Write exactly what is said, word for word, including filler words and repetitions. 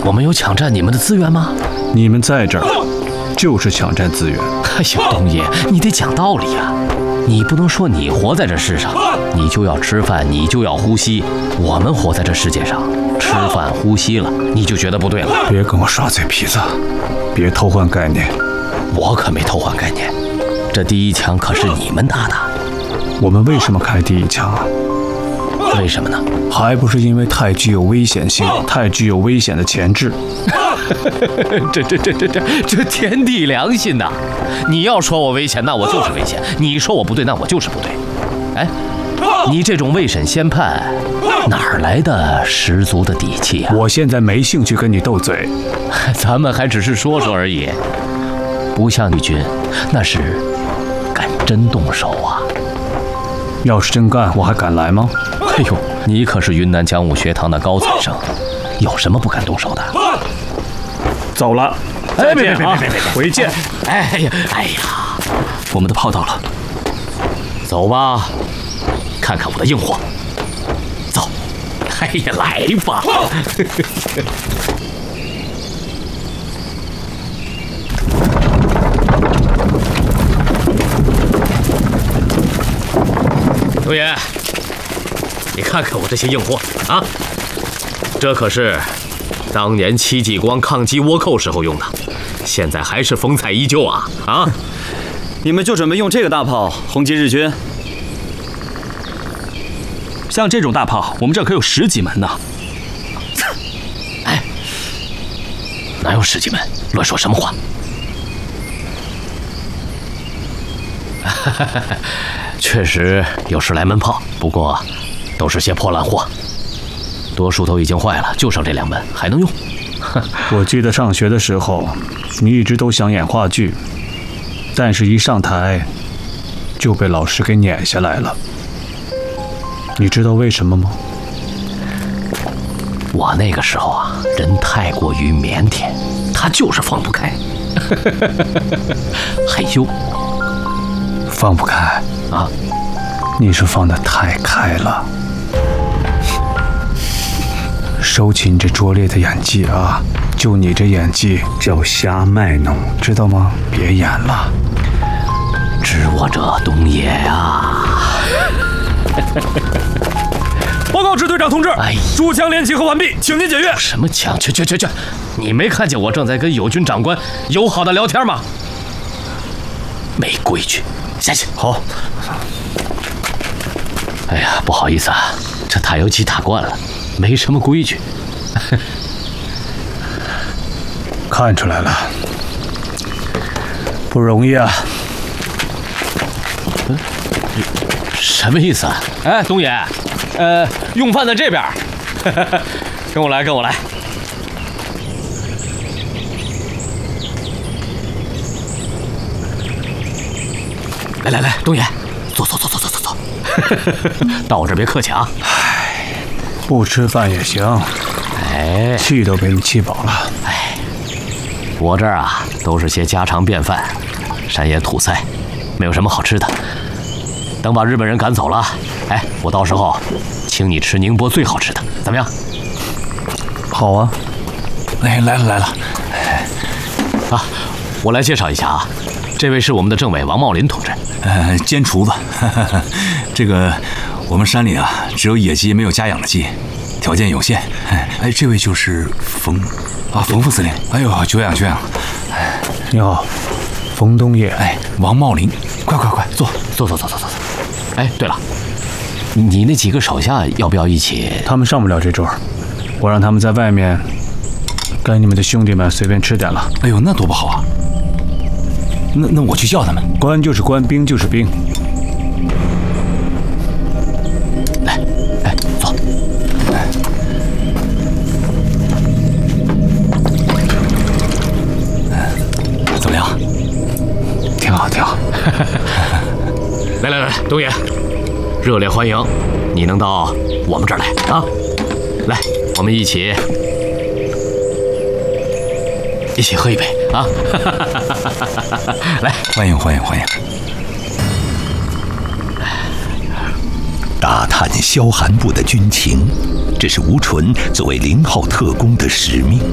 我们有抢占你们的资源吗？ 你们在这儿就是抢占资源。 哎呦，东爷，你得讲道理呀！你不能说你活在这世上，你就要吃饭，你就要呼吸。我们活在这世界上，吃饭呼吸了，你就觉得不对了。 别跟我耍嘴皮子，别偷换概念。 我可没偷换概念，这第一枪可是你们打的。 我们为什么开第一枪啊？ 为什么呢？ 还不是因为太具有危险性，太具有危险的潜质。 这这这这这这天地良心呐！你要说我危险，那我就是危险；你说我不对，那我就是不对。哎，你这种未审先判，哪儿来的十足的底气啊？ 我现在没兴趣跟你斗嘴， 咱们还只是说说而已，不像玉军，那是敢真动手啊！ 要是真干，我还敢来吗？ 哎呦，你可是云南讲武学堂的高材生，有什么不敢动手的？ 走了， 哎，别别别别别， 回见。 哎呀哎呀，我们的炮到了，走吧，看看我的硬货。走，哎呀，来吧。东爷，你看看我这些硬货啊，这可是当年戚继光抗击倭寇时候用的，现在还是风采依旧啊！啊， 你们就准备用这个大炮轰击日军？ 像这种大炮，我们这可有十几门呢。 哎，哪有十几门？乱说什么话！确实有十来门炮，不过都是些破烂货，多数都已经坏了，就剩这两门还能用。 我记得上学的时候，你一直都想演话剧，但是一上台就被老师给撵下来了。你知道为什么吗？ 我那个时候啊，人太过于腼腆，他就是放不开，害羞。 放不开啊？ 你是放得太开了。收起你这拙劣的演技啊！就你这演技叫瞎卖弄，知道吗？别演了。 知我者东也啊！ 报告支队长同志， 哎， 驻枪连集合完毕，请您检阅。 什么枪？去去去去！你没看见我正在跟友军长官友好的聊天吗？没规矩，下去。 好。 哎呀，不好意思啊，这打游击打惯了，没什么规矩。 看出来了，不容易啊。 嗯，什么意思啊？哎，东爷，呃，用饭在这边，跟我来，跟我来。来来来，东爷，坐坐坐坐坐坐坐。到我这别客气啊。 唉，不吃饭也行。 哎， 气都被你气饱了。 哎，我这儿啊都是些家常便饭，山野土菜，没有什么好吃的。等把日本人赶走了，哎，我到时候请你吃宁波最好吃的，怎么样？ 好啊。 哎，来了来了。啊，我来介绍一下啊，这位是我们的政委王茂林同志。 呃，监厨子。这个我们山里啊，只有野鸡，没有家养的鸡，条件有限。哎，这位就是冯啊，冯副司令。哎呦，久仰久仰。 你好，冯东野。 哎，王茂林，快快快，坐坐坐坐坐坐坐。哎，对了，你那几个手下要不要一起？ 他们上不了这桌，我让他们在外面跟你们的兄弟们随便吃点了。 哎呦，那多不好啊！那那我去叫他们。 官就是官，兵就是兵。 来，哎，坐。 哎，怎么样？ 挺好，挺好。 来来来，东爷，热烈欢迎你能到我们这儿来啊！来，我们一起一起喝一杯啊！来， 欢迎欢迎欢迎！ 打探萧寒部的军情，这是吴纯作为零号特工的使命。